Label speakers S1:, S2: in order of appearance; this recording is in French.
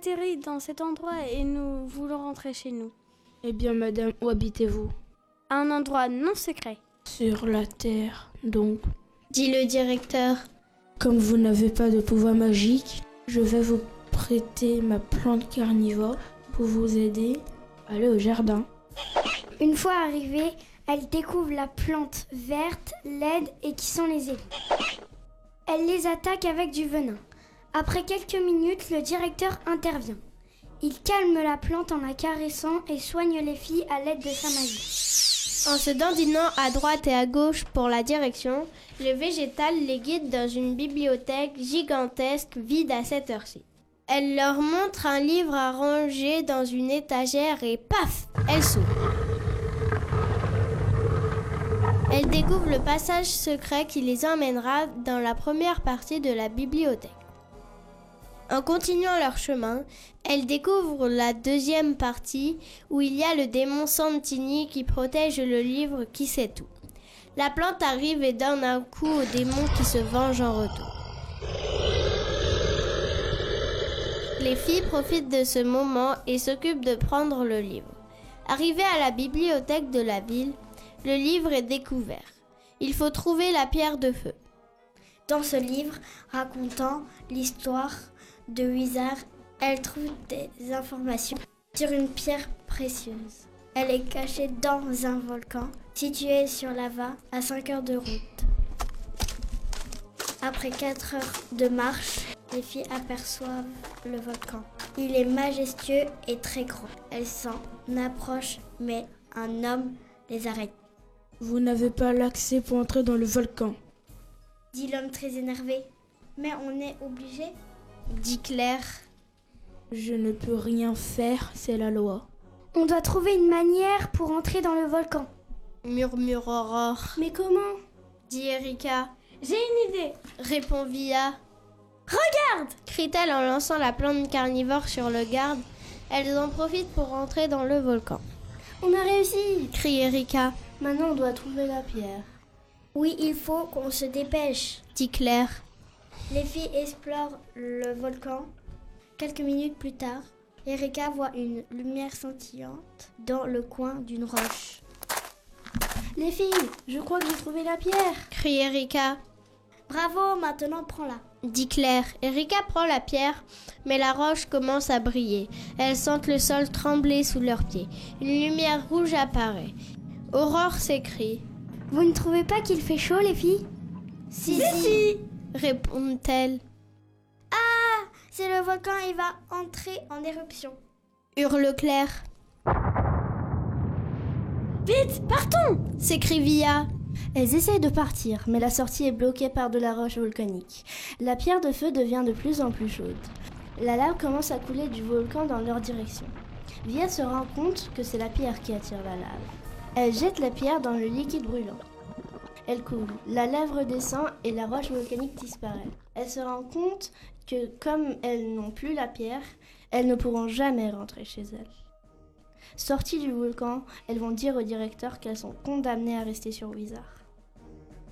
S1: atterri dans cet endroit et nous voulons rentrer chez nous.
S2: Eh bien, madame, où habitez-vous?
S1: À un endroit non secret.
S2: Sur la terre, donc.
S3: Dit le directeur.
S2: Comme vous n'avez pas de pouvoir magique, je vais vous prêter ma plante carnivore pour vous aider à aller au jardin.
S4: Une fois arrivée, elle découvre la plante verte, laide et qui sent les égouts. Elle les attaque avec du venin. Après quelques minutes, le directeur intervient. Il calme la plante en la caressant et soigne les filles à l'aide de sa magie.
S3: En se dandinant à droite et à gauche pour la direction, le végétal les guide dans une bibliothèque gigantesque vide à cette heure-ci. Elle leur montre un livre à ranger dans une étagère et paf, elle s'ouvre. Elle découvre le passage secret qui les emmènera dans la première partie de la bibliothèque. En continuant leur chemin, elles découvrent la deuxième partie où il y a le démon Santini qui protège le livre qui sait tout. La plante arrive et donne un coup au démon qui se venge en retour. Les filles profitent de ce moment et s'occupent de prendre le livre. Arrivées à la bibliothèque de la ville, le livre est découvert. Il faut trouver la pierre de feu.
S4: Dans ce livre racontant l'histoire de Wizard, elle trouve des informations sur une pierre précieuse. Elle est cachée dans un volcan situé sur Lava à 5 heures de route. Après 4 heures de marche, les filles aperçoivent le volcan. Il est majestueux et très grand. Elles s'en approchent, mais un homme les arrête.
S2: Vous n'avez pas l'accès pour entrer dans le volcan,
S4: Dit l'homme très énervé. Mais on est obligé,
S3: Dit Claire.
S2: Je ne peux rien faire, c'est la loi.
S4: On doit trouver une manière pour entrer dans le volcan.
S3: Murmure Aurore.
S4: Mais comment?
S3: Dit Erika.
S1: J'ai une idée.
S3: Répond Via. Regarde! Crie-t-elle en lançant la plante carnivore sur le garde. Elles en profitent pour entrer dans le volcan.
S4: On a réussi!
S3: Crie Erika.
S4: Maintenant on doit trouver la pierre. Oui, il faut qu'on se dépêche.
S3: Dit Claire.
S4: Les filles explorent le volcan. Quelques minutes plus tard, Erika voit une lumière scintillante dans le coin d'une roche. Les filles, je crois que j'ai trouvé la pierre.
S3: Crie Erika.
S4: Bravo, maintenant prends-la.
S3: Dit Claire. Erika prend la pierre, mais la roche commence à briller. Elles sentent le sol trembler sous leurs pieds. Une lumière rouge apparaît. Aurore s'écrie.
S4: Vous ne trouvez pas qu'il fait chaud, les filles?
S3: Si, répondent-elles.
S4: Ah, c'est le volcan, il va entrer en éruption.
S3: Hurle Claire.
S1: Vite, partons!
S3: S'écrie Via.
S5: Elles essayent de partir, mais la sortie est bloquée par de la roche volcanique. La pierre de feu devient de plus en plus chaude. La lave commence à couler du volcan dans leur direction. Via se rend compte que c'est la pierre qui attire la lave. Elle jette la pierre dans le liquide brûlant. Elle coule, la lave redescend et la roche volcanique disparaît. Elle se rend compte que comme elles n'ont plus la pierre, elles ne pourront jamais rentrer chez elles. Sorties du volcan, elles vont dire au directeur qu'elles sont condamnées à rester sur Wizard.